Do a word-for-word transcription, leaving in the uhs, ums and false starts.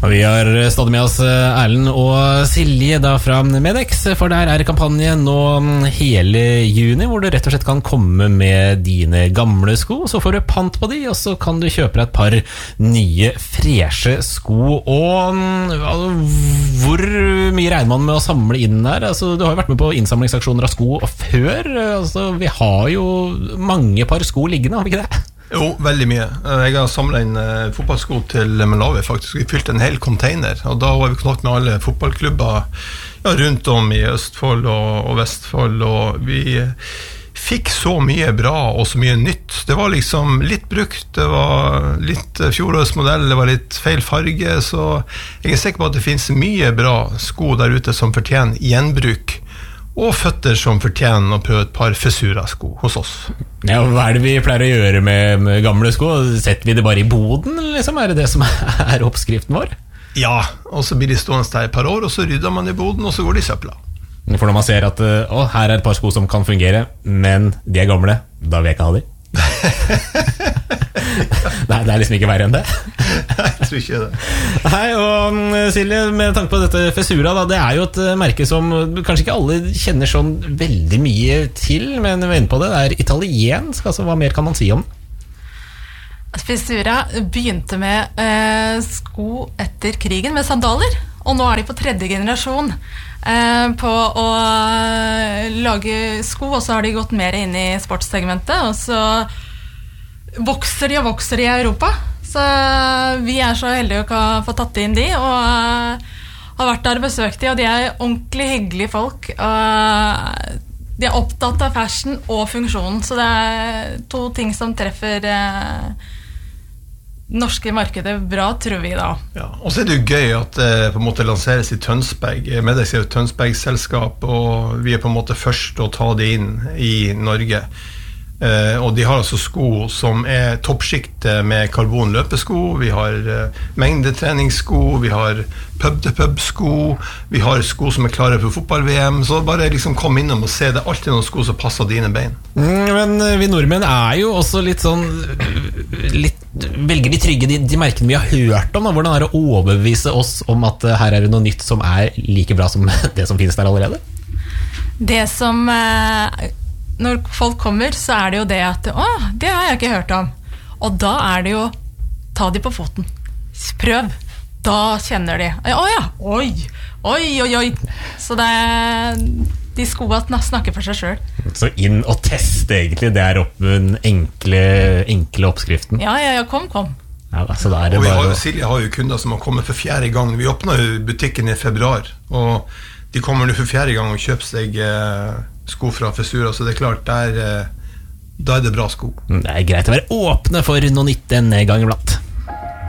Og vi har stadig med oss Erlend og Silje da fra Medex, for der er kampanje nå hele juni, hvor du rett og slett kan komme med dine gamle sko, så får du pant på de, og så kan du kjøpe deg et par nye, freshe sko. Og altså, hvor mye regner man med å samle inn her? Altså, du har jo vært med på innsamlingsaksjoner av sko før, altså, vi har jo mange par sko liggende, har vi ikke det? Jo, veldig mye. Jeg har samlet inn uh, fotballsko til Malawi faktisk. Vi fylte en hel container, og da var vi kontakt med alle fotballklubber ja, rundt om i Østfold og, og Vestfold, og vi fikk så mye bra og så mye nytt. Det var liksom litt brukt, det var litt fjorårsmodell, det var litt feil farge, så jeg er sikker på at det finnes mye bra sko der ute som fortjener gjenbruk, og føtter som fortjener å prøve et par Fesura-sko hos oss. Ja, hva er det vi pleier å gjøre med, med gamle sko? Setter vi det bare i boden, liksom? Er det det som er oppskriften vår? Ja, og så blir de stående der et par år, og så rydder man i boden, og så går de i søpla. For når man ser at å, her er et par sko som kan fungere, men de er gamle, da vil jeg ikke ha de. Nei, det er liksom ikke verre enn det. Nei, jeg tror ikke det. Nei, og Silje, med tanke på dette Fesura da, det er jo et merke som kanskje ikke alle kjenner sånn veldig mye til, men vi er inne på det, det er italiensk, altså hva mer kan man si om det? Fesura begynte med eh, sko etter krigen med sandaler, og nå er de på tredje generasjon eh, på å lage sko, og så har de gått mer inn i sportssegmentet, og så vokser de og vokser de i Europa. Så vi er så heldige å ha fått tatt inn de, og uh, har vært der og besøkt de, og de er ordentlig hyggelige folk. Og de er opptatt av fashion og funksjonen, så det er to ting som treffer uh, norske markedet bra, tror vi da. Ja, og så er det jo gøy at det på en måte lanseres i Tønsberg. Medex er jo et Tønsberg-selskap, og vi er på en måte først å ta det inn i Norge. Uh, og de har altså sko som er toppskikte med karbon løpesko, vi har uh, mengdetreningssko, vi har pub-til-pub-sko, vi har sko som er klare for fotball-V M, så bare liksom kom innom og se, det er alltid noen sko som passer dine bein. Mm, men vi nordmenn er jo også litt sånn, litt, velger de trygge de, de merkene vi har hørt om, da. Hvordan er det å overbevise oss om at uh, her er det noe nytt som er like bra som det som finnes der allerede? Det som... Uh Når folk kommer, så er det jo det at å, det har jeg ikke hørt om. Og da er det jo ta de på foten. Prøv. Da kjenner de. Å ja, oi, oi, oi, oi. Så det er, de skoene snakker for seg selv. Så inn og teste egentlig, det er opp den enkle, enkle oppskriften. Ja, ja, ja, kom, kom. Ja, så da er det og vi bare... har, Silje har jo kunder som har kommet for fjerde gang. Vi åpnet jo butikken i februar, og de kommer nå for fjerde gang og kjøper seg... Eh, sko fra Fesura, så det er klart der, da er det bra sko. Det er greit å være åpne for noe nytt en gang iblant.